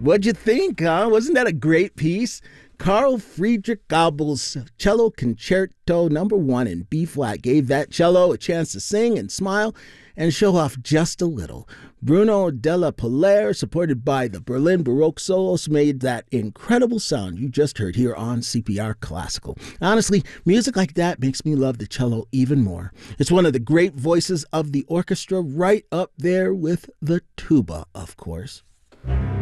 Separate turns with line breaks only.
What'd you think, huh? Wasn't that a great piece? Carl Friedrich Goebel's Cello Concerto Number 1 in B flat gave that cello a chance to sing and smile and show off just a little. Bruno Della Polare, supported by the Berlin Baroque Solos, made that incredible sound you just heard here on CPR Classical. Honestly, music like that makes me love the cello even more. It's one of the great voices of the orchestra, right up there with the tuba, of course.